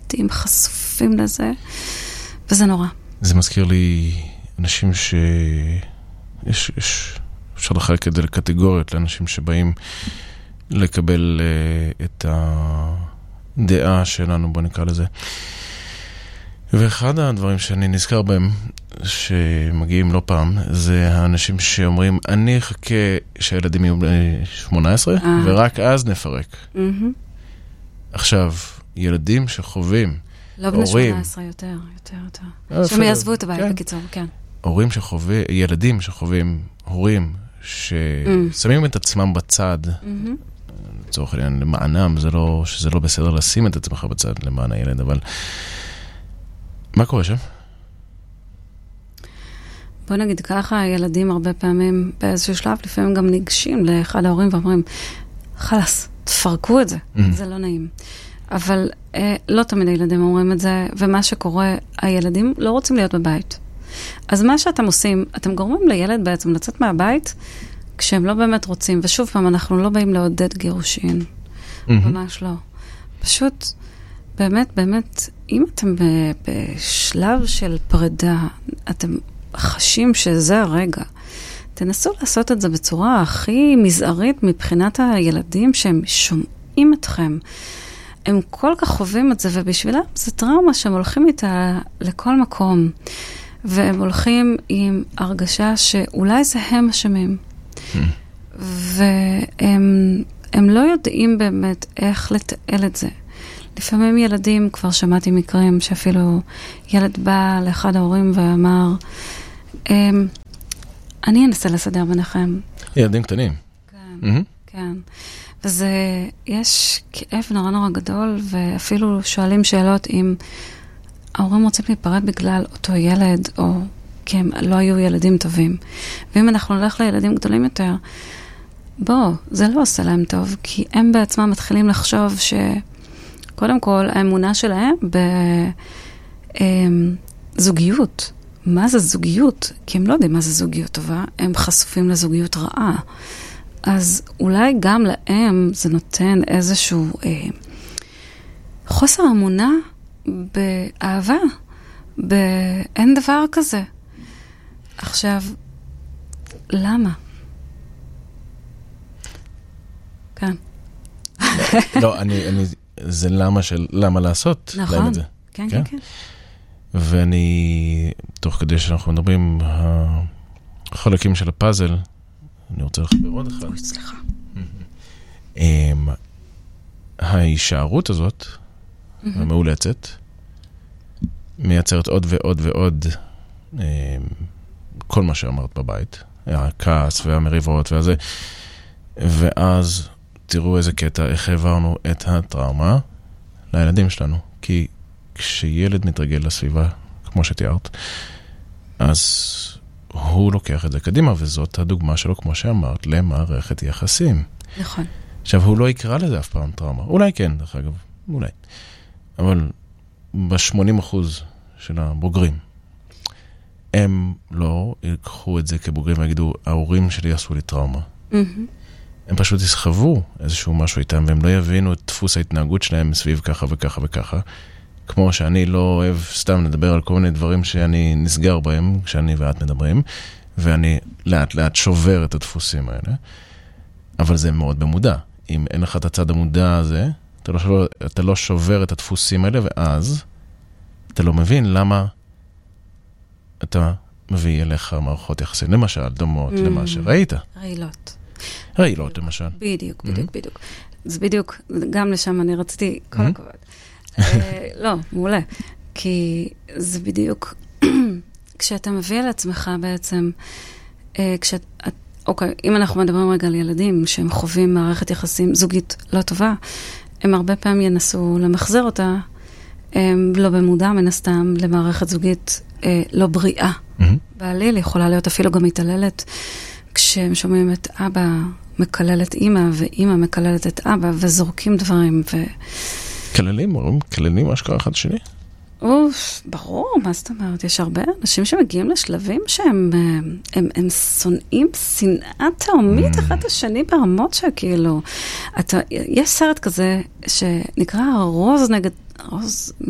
ילדים חשופים לזה, וזה נורא. זה מזכיר לי אנשים אפשר לחלק את זה לקטגוריות, לאנשים שבאים לקבל את הדעה שלנו, בוא נקרא לזה. ואחד הדברים שאני נזכר בהם, שמגיעים לא פעם, זה האנשים שאומרים, אני אחכה שהילדים יהיו 18, ורק אז נפרק. עכשיו, ילדים שחווים, לא בני 18, יותר. שהם יעזבו את הבית בקיצור, כן. הורים שחווים, ילדים שחווים, הורים ששמים את עצמם בצד, לצורך העניין, למענם, שזה לא בסדר לשים את עצמך בצד למען הילד, אבל מה קורה שם? בוא נגיד ככה, הילדים הרבה פעמים באיזשהו שלב, לפעמים גם ניגשים לאחד ההורים ואומרים, חלס, תפרקו את זה, זה לא נעים. אבל לא תמיד הילדים אומרים את זה, ומה שקורה, הילדים לא רוצים להיות בבית. אז מה שאתם עושים, אתם גורמים לילד בעצם לצאת מהבית, כשהם לא באמת רוצים, ושוב פעם, אנחנו לא באים לעודד גירושין. ממש לא. פשוט, באמת, אם אתם בשלב של פרידה, אתם חשים שזה הרגע, תנסו לעשות את זה בצורה הכי מזערית מבחינת הילדים שהם שומעים אתכם. הם כל כך חווים את זה, ובשבילם זה טראומה שהם הולכים איתה לכל מקום. והם הולכים עם הרגשה שאולי זה הם אשמים. והם לא יודעים באמת איך לתעל את זה. לפעמים ילדים, כבר שמעתי מקרים שאפילו ילד בא לאחד ההורים ואמר, אני אנסה לסדר ביניכם. ילדים קטנים. כן. וזה, יש כאב נורא גדול, ואפילו שואלים שאלות אם ההורים רוצים להיפרד בגלל אותו ילד, או כי הם לא היו ילדים טובים. ואם אנחנו נלך לילדים גדולים יותר, זה לא עושה להם טוב, כי הם בעצמם מתחילים לחשוב שקודם כל, האמונה שלהם בזוגיות. מה זה זוגיות? כי הם לא יודעים מה זה זוגיות טובה, הם חשופים לזוגיות רעה. אז אולי גם להם זה נותן איזשהו חוסר אמונה באהבה, אין דבר כזה. עכשיו, למה? כן. לא, זה למה לעשות להם את זה. כן. ואני, תוך כדי שאנחנו מדברים, החלקים של הפאזל, אני רוצה לחבר עוד אחד. אוי, סליחה. ההישארות הזאת, המאולצת, מייצרת עוד ועוד ועוד כל מה שאמרת בבית, הכעס והמריבות והזה, ואז תראו איזה קטע, איך העברנו את הטראומה לילדים שלנו, כי כשילד מתרגל לסביבה, כמו שתיארת, אז הוא לוקח את זה קדימה, וזאת הדוגמה שלו, כמו שאמרת, למערכת יחסים. נכון. עכשיו, הוא לא יקרא לזה אף פעם טראומה. אולי כן, דרך אגב, אולי. אבל ב-80% של הבוגרים, הם לא יקחו את זה כבוגרים ויגידו, ההורים שלי עשו לי טראומה. הם פשוט יסחבו איזשהו משהו איתם, והם לא יבינו את דפוס ההתנהגות שלהם סביב ככה וככה וככה. כמו שאני לא אוהב סתם לדבר על כל מיני דברים שאני נסגר בהם, כשאני ואת מדברים, ואני לאט לאט שובר את הדפוסים האלה. אבל זה מאוד במודע. אם אין לך את הצד המודע הזה, אתה לא שובר את הדפוסים האלה, ואז אתה לא מבין למה אתה מביא אליך מערכות יחסים. למשל, דומות למה שראית. רעילות, למשל. בדיוק. זה בדיוק, גם לשם אני רציתי, כל הכבוד. לא, מעולה. כי זה בדיוק, כשאתה מביא על עצמך בעצם, אוקיי, אם אנחנו מדברים רגע על ילדים שהם חווים מערכת יחסים זוגית לא טובה, הם הרבה פעמים ינסו למחזר אותה, לא במודע מן הסתם, למערכת זוגית לא בריאה. בעליל יכולה להיות אפילו גם מתעללת, כשהם שומעים את אבא מקלל את אמא, ואמא מקללת את אבא, וזורקים דברים, קללים אשכרה אחד שני? ברור, מה זאת אומרת? יש הרבה אנשים שמגיעים לשלבים שהם שונאים שנאה תאומית אחד השני ברמות שכאילו, יש סרט כזה שנקרא רוז